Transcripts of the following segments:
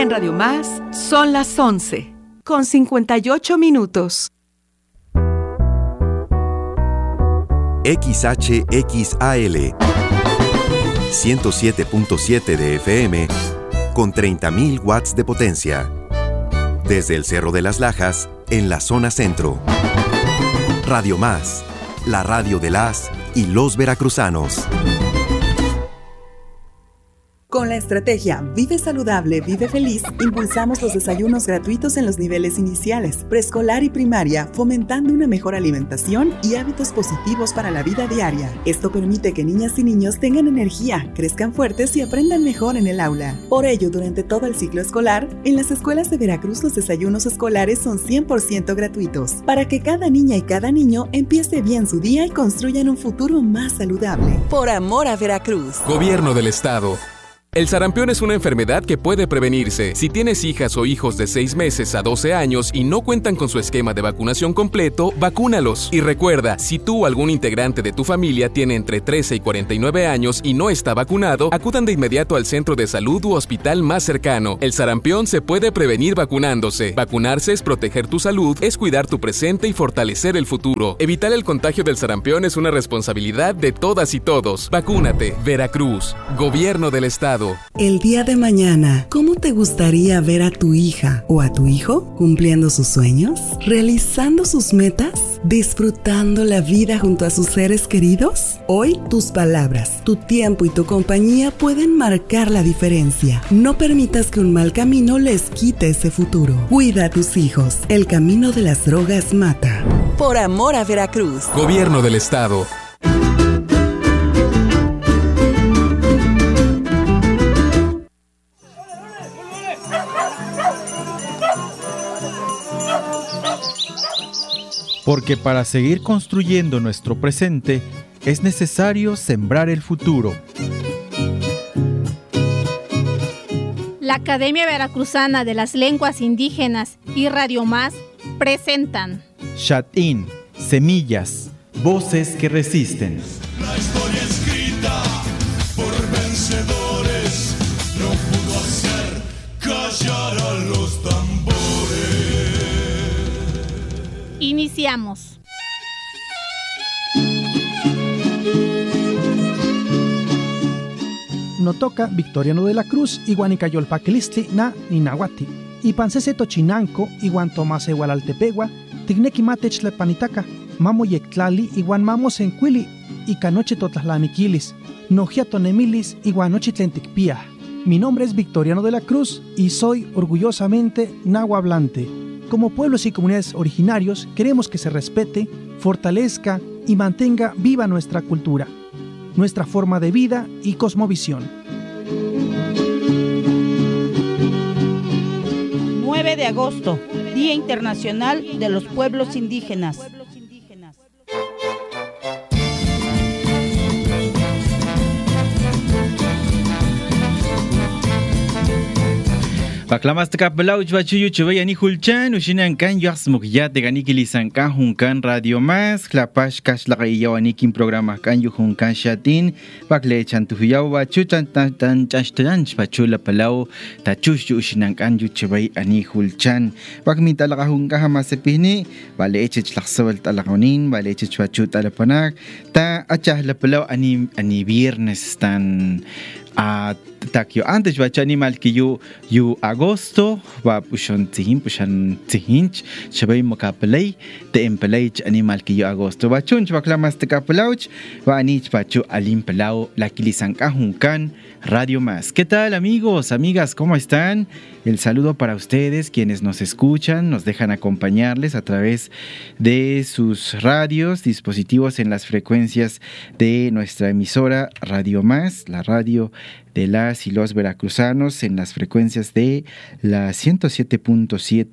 En Radio Más son las 11:58. XHXAL 107.7 de FM con 30.000 watts de potencia. Desde el Cerro de las Lajas, en la zona centro. Radio Más, la radio de las y los veracruzanos. Con la estrategia Vive Saludable, Vive Feliz, impulsamos los desayunos gratuitos en los niveles iniciales, preescolar y primaria, fomentando una mejor alimentación y hábitos positivos para la vida diaria. Esto permite que niñas y niños tengan energía, crezcan fuertes y aprendan mejor en el aula. Por ello, durante todo el ciclo escolar, en las escuelas de Veracruz los desayunos escolares son 100% gratuitos, para que cada niña y cada niño empiece bien su día y construyan un futuro más saludable. Por amor a Veracruz. Gobierno del Estado. El sarampión es una enfermedad que puede prevenirse. Si tienes hijas o hijos de 6 meses a 12 años y no cuentan con su esquema de vacunación completo, vacúnalos. Y recuerda, si tú o algún integrante de tu familia tiene entre 13 y 49 años y no está vacunado, acudan de inmediato al centro de salud u hospital más cercano. El sarampión se puede prevenir vacunándose. Vacunarse es proteger tu salud, es cuidar tu presente y fortalecer el futuro. Evitar el contagio del sarampión es una responsabilidad de todas y todos. Vacúnate. Veracruz. Gobierno del Estado. El día de mañana, ¿cómo te gustaría ver a tu hija o a tu hijo cumpliendo sus sueños, realizando sus metas, disfrutando la vida junto a sus seres queridos? Hoy, tus palabras, tu tiempo y tu compañía pueden marcar la diferencia. No permitas que un mal camino les quite ese futuro. Cuida a tus hijos. El camino de las drogas mata. Por amor a Veracruz. Gobierno del Estado. Porque para seguir construyendo nuestro presente es necesario sembrar el futuro. La Academia Veracruzana de las Lenguas Indígenas y Radio Más presentan Xatín, semillas, voces que resisten. La historia escrita por vencedores no pudo hacer callar a los tambores. Iniciamos. Notoca Victoriano de la Cruz iguanicayolpaquilistli na ninahuati. Ipancese tochinanco iguan tomase igualaltepegua, tigneki matech lepanitaca, mamo yectlali iguan mamo sencuili, y canoche totlamiquilis, nojia tonemilis iguan noche tlenticpia. Mi nombre es Victoriano de la Cruz y soy orgullosamente nahuablante. Como pueblos y comunidades originarios, queremos que se respete, fortalezca y mantenga viva nuestra cultura, nuestra forma de vida y cosmovisión. 9 de agosto, Día Internacional de los Pueblos Indígenas. Baklamastka Belauch Bachuyu Chubayani Hulchan, Ushinan Kan Yasmukyat de Ganikilisan Kan Hunkan Radio Más, Klapash Kashlakayawanikin programa Kan Yuhunkan Shatin, Baklechan Tufiyaw Bachuchan Tan Chashtanch Bachula Palau, Tachush Ushinan Kan Yuchubay Ani Hulchan, Bakmitalakahunka Hamasepini, Balechich Laksabal Talakonin, Balechich Bachut Alapanak, Ta Achah La Palau Ani Viernes tan takyo antes va animal que yu agosto va pushan tihinch chabay makapalay te empalay animal que yu agosto va chunch va clamas te kapalauch va anich pachu alim palau la kilisan kahunkan Radio Más. ¿Qué tal, amigos, amigas? ¿Cómo están? El saludo para ustedes, quienes nos escuchan, nos dejan acompañarles a través de sus radios, dispositivos en las frecuencias de nuestra emisora Radio Más, la radio de las y los veracruzanos, en las frecuencias de la 107.7,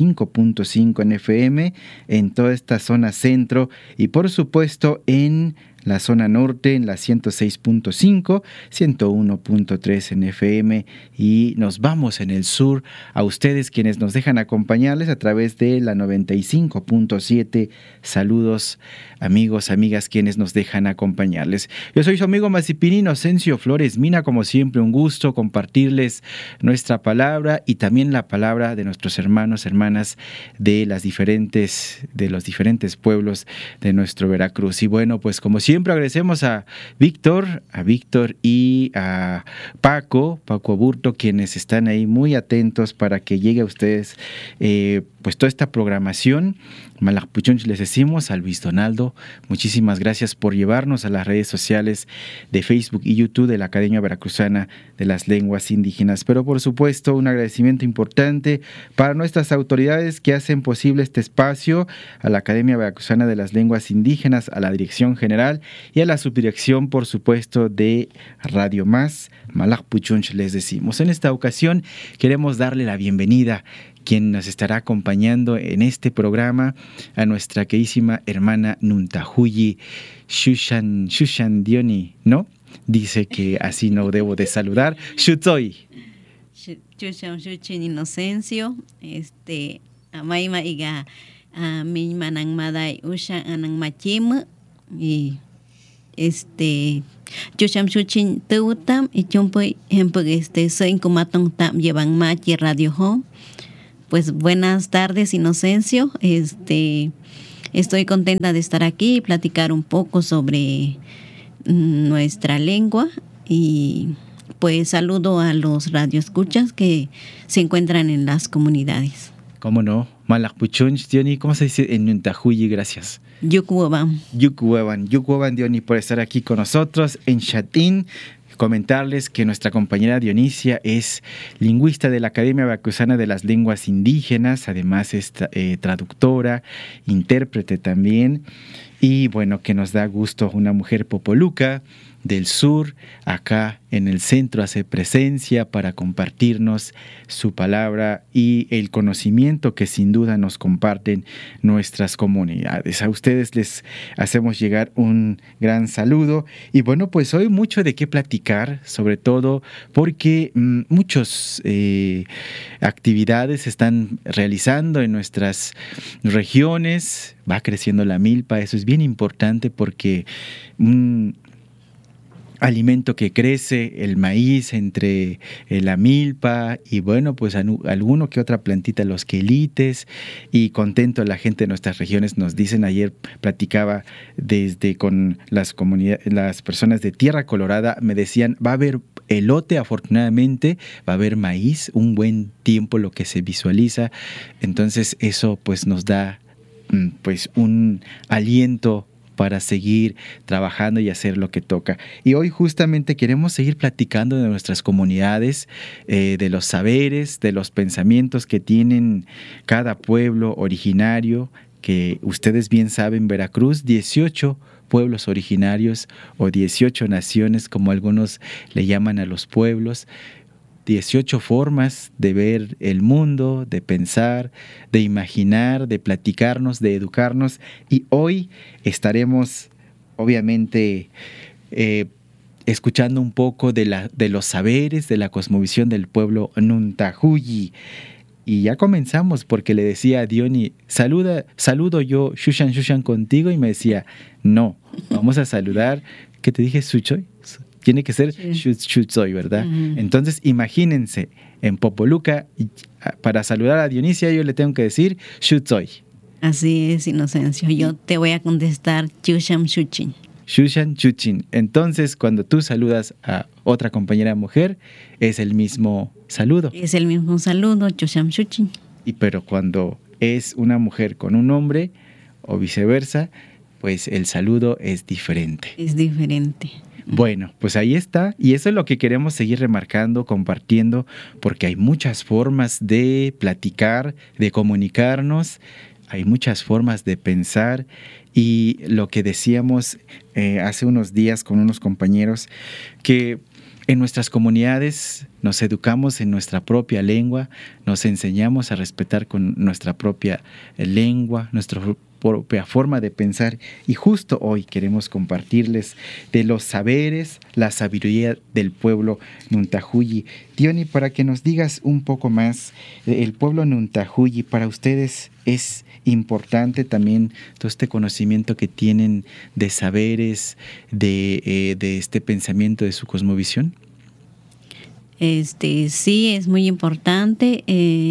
105.5 en FM, en toda esta zona centro y por supuesto en la zona norte en la 106.5, 101.3 en FM, y nos vamos en el sur a ustedes quienes nos dejan acompañarles a través de la 95.7. Saludos amigos, amigas quienes nos dejan acompañarles. Yo soy su amigo Mazipín Inocencio Flores Mina, como siempre un gusto compartirles nuestra palabra y también la palabra de nuestros hermanos, hermanas de los diferentes pueblos de nuestro Veracruz. Y bueno, pues como siempre agradecemos a Víctor y a Paco Aburto, quienes están ahí muy atentos para que llegue a ustedes pues toda esta programación. Malakpuchunch les decimos, a Luis Donaldo, muchísimas gracias por llevarnos a las redes sociales de Facebook y YouTube de la Academia Veracruzana de las Lenguas Indígenas. Pero por supuesto un agradecimiento importante para nuestras autoridades que hacen posible este espacio, a la Academia Veracruzana de las Lenguas Indígenas, a la Dirección General y a la Subdirección, por supuesto, de Radio Más. Malakpuchunch les decimos. En esta ocasión queremos darle la bienvenida, quien nos estará acompañando en este programa, a nuestra queridísima hermana Nuntahuyi Shushan Dioni, ¿no? Dice que así no debo de saludar. Shutsoy. Shushan Shuchin Inocencio, amaima iga mi manang maday usha anang machim y Shushan Shuchin teutam y chumpoy empeg soy kumatong tam llevan machi radio home. Pues buenas tardes, Inocencio. Estoy contenta de estar aquí y platicar un poco sobre nuestra lengua, y pues saludo a los radioescuchas que se encuentran en las comunidades. ¿Cómo no? Malakpuchunch, Diony, ¿cómo se dice en Nuntahuyi? Gracias. Yukueban, Diony, por estar aquí con nosotros en Chatín. Comentarles que nuestra compañera Dionisia es lingüista de la Academia Veracruzana de las Lenguas Indígenas, además es traductora, intérprete también, y bueno, que nos da gusto, una mujer popoluca del sur, acá en el centro hace presencia para compartirnos su palabra y el conocimiento que sin duda nos comparten nuestras comunidades. A ustedes les hacemos llegar un gran saludo, y bueno, pues hoy mucho de qué platicar, sobre todo porque muchas actividades se están realizando en nuestras regiones. Va creciendo la milpa, eso es bien importante porque alimento que crece, el maíz entre la milpa y bueno, pues alguno que otra plantita, los quelites, y contento la gente de nuestras regiones. Nos dicen, ayer platicaba desde con las personas de Tierra Colorada, me decían, va a haber elote, afortunadamente, va a haber maíz, un buen tiempo lo que se visualiza. Entonces eso pues nos da pues un aliento para seguir trabajando y hacer lo que toca. Y hoy justamente queremos seguir platicando de nuestras comunidades, de los saberes, de los pensamientos que tienen cada pueblo originario, que ustedes bien saben, Veracruz, 18 pueblos originarios o 18 naciones, como algunos le llaman a los pueblos. 18 formas de ver el mundo, de pensar, de imaginar, de platicarnos, de educarnos. Y hoy estaremos, obviamente, escuchando un poco de los saberes, de la cosmovisión del pueblo Nuntahuyi. Y ya comenzamos porque le decía a Diony, saludo yo Shushan contigo, y me decía, no, vamos a saludar, ¿qué te dije? Suchoy. Tiene que ser Shutsoy, ¿verdad? Uh-huh. Entonces, imagínense, en Popoluca, para saludar a Dionisia, yo le tengo que decir Shutsoy. Así es, Inocencio. Yo te voy a contestar Shushan Shuchin. Shushan Shuchin. Entonces, cuando tú saludas a otra compañera mujer, es el mismo saludo. Es el mismo saludo, Shushan Shuchin. Pero cuando es una mujer con un hombre, o viceversa, pues el saludo es diferente. Es diferente. Bueno, pues ahí está, y eso es lo que queremos seguir remarcando, compartiendo, porque hay muchas formas de platicar, de comunicarnos, hay muchas formas de pensar, y lo que decíamos hace unos días con unos compañeros, que en nuestras comunidades nos educamos en nuestra propia lengua, nos enseñamos a respetar con nuestra propia lengua, nuestro propia forma de pensar, y justo hoy queremos compartirles de los saberes, la sabiduría del pueblo Nuntahuyi. Diony, para que nos digas un poco más, el pueblo Nuntahuyi para ustedes es importante también todo este conocimiento que tienen de saberes, de este pensamiento, de su cosmovisión. Sí, es muy importante.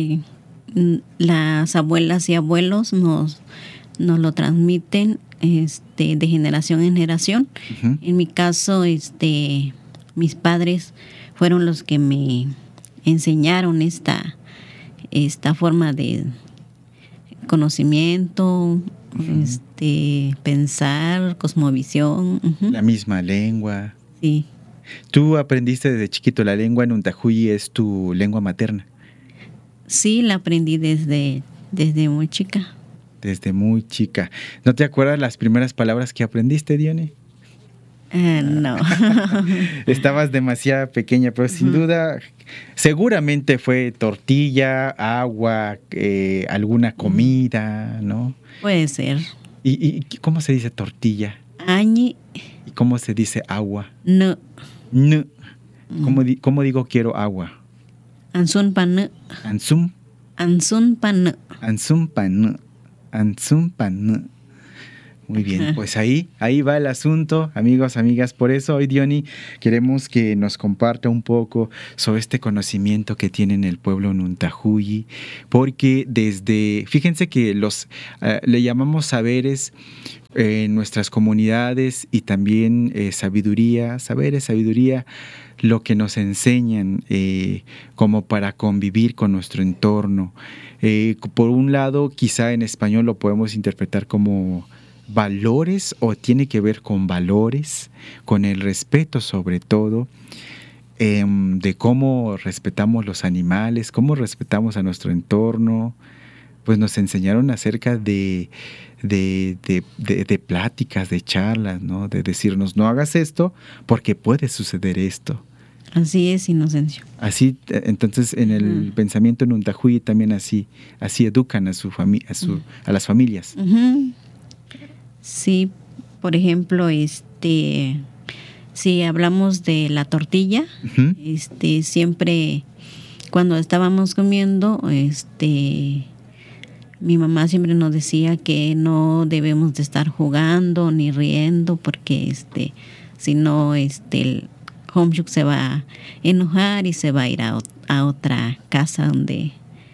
Las abuelas y abuelos nos lo transmiten de generación en generación. Uh-huh. En mi caso, mis padres fueron los que me enseñaron esta forma de conocimiento, uh-huh. Pensar, cosmovisión. Uh-huh. La misma lengua. Sí. ¿Tú aprendiste desde chiquito la lengua Nuntahuyi? ¿Es tu lengua materna? Sí, la aprendí desde muy chica. Desde muy chica. ¿No te acuerdas las primeras palabras que aprendiste, Diony? No. Estabas demasiado pequeña, pero sin duda, seguramente fue tortilla, agua, alguna comida, ¿no? Puede ser. ¿Y cómo se dice tortilla? Añi. ¿Y cómo se dice agua? No. No. ¿Cómo digo quiero agua? Ansun pan. Ansum. Ansun pan. Ansum pan. Ansum pan. Muy bien, pues ahí va el asunto, amigos, amigas. Por eso hoy, Diony, queremos que nos comparta un poco sobre este conocimiento que tiene el pueblo Nuntahuyi, porque fíjense que le llamamos saberes en nuestras comunidades y también sabiduría, lo que nos enseñan como para convivir con nuestro entorno. Por un lado, quizá en español lo podemos interpretar como valores, o tiene que ver con valores, con el respeto sobre todo, de cómo respetamos los animales, cómo respetamos a nuestro entorno. Pues nos enseñaron acerca de pláticas, de charlas, ¿no? De decirnos, no hagas esto porque puede suceder esto. Así es, Inocencio. Así, entonces, en el pensamiento Nuntahuyi también así educan a las familias. Uh-huh. Sí, por ejemplo, si hablamos de la tortilla, uh-huh. Siempre cuando estábamos comiendo, mi mamá siempre nos decía que no debemos de estar jugando ni riendo, porque si no, el Homshuk se va a enojar y se va a ir a otra casa donde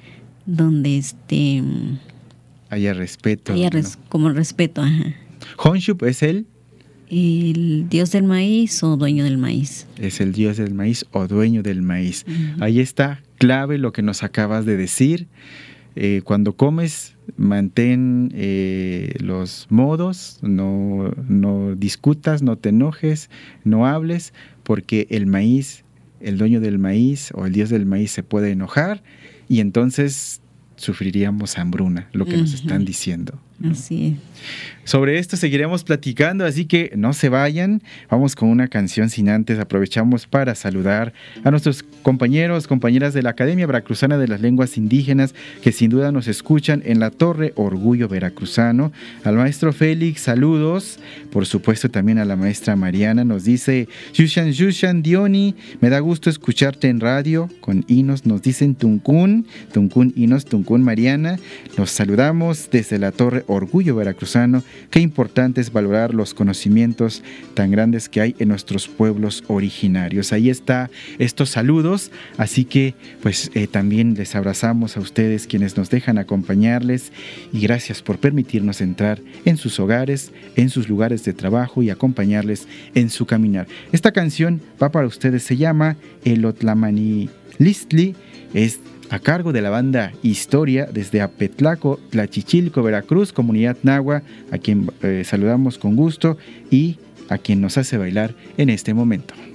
haya respeto. Como respeto, ajá. Homshuk es el dios del maíz o dueño del maíz. Es el dios del maíz o dueño del maíz. Uh-huh. Ahí está clave lo que nos acabas de decir. Cuando comes, mantén los modos, no discutas, no te enojes, no hables, porque el maíz, el dueño del maíz o el dios del maíz se puede enojar y entonces sufriríamos hambruna, lo que uh-huh. nos están diciendo, ¿no? Así es. Sobre esto seguiremos platicando, así que no se vayan. Vamos con una canción sin antes. Aprovechamos para saludar a nuestros compañeros, compañeras de la Academia Veracruzana de las Lenguas Indígenas, que sin duda nos escuchan en la Torre Orgullo Veracruzano. Al maestro Félix, saludos. Por supuesto también a la maestra Mariana. Nos dice, Yushan Diony, me da gusto escucharte en radio. Con Inos nos dicen Tuncún Inos, Tuncún Mariana. Los saludamos desde la Torre Orgullo Veracruzano. Qué importante es valorar los conocimientos tan grandes que hay en nuestros pueblos originarios. Ahí está estos saludos, así que pues también les abrazamos a ustedes quienes nos dejan acompañarles, y gracias por permitirnos entrar en sus hogares, en sus lugares de trabajo y acompañarles en su caminar. Esta canción va para ustedes, se llama El Otlamani Listli, es a cargo de la banda Historia desde Apetlaco, Tlachichilco, Veracruz, comunidad nahua, a quien saludamos con gusto y a quien nos hace bailar en este momento.